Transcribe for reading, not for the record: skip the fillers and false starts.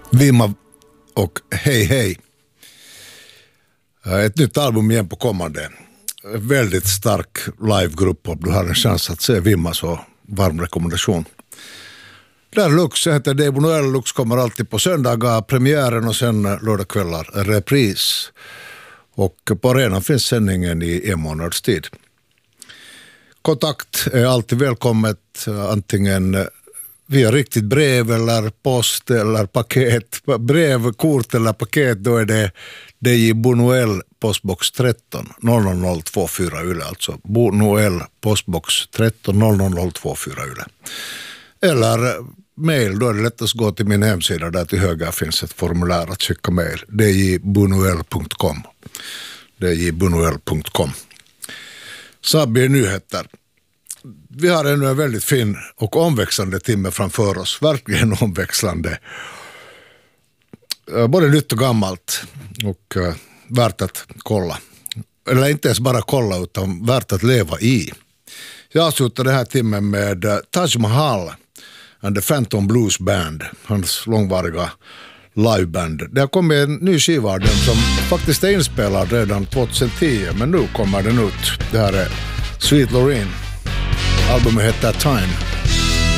Vimma och Hej Hej. Ett nytt album igen på kommande. Väldigt stark livegrupp om du har en chans att se Vimma, så varm rekommendation. Där Lux heter Debo Noel. Lux kommer alltid på söndagar, premiären, och sen lördagskvällar repris. Och på arenan finns sändningen i en månads tid. Kontakt är alltid välkommet, antingen via riktigt brev eller post eller paket. Brev, kort eller paket, då är det DJ Bonoel, postbox 13 00024 Yle. Alltså Bonoel, postbox 13 00024 Yle. Eller mail, då är det lättast att gå till min hemsida. Där till höger finns ett formulär att skicka mail. djbonoel.com djbonoel.com. Sabbi nyheter. Vi har ännu en väldigt fin och omväxlande timme framför oss. Verkligen omväxlande. Både nytt och gammalt. Och värt att kolla. Eller inte ens bara kolla, utan värt att leva i. Jag avslutar den här timmen med Taj Mahal and the Phantom Blues Band. Hans långvariga liveband. Det har kommit en ny skiva av dem som faktiskt är inspelad redan 2010. Men nu kommer den ut. Det här är Sweet Lorraine. Albumet heter Time.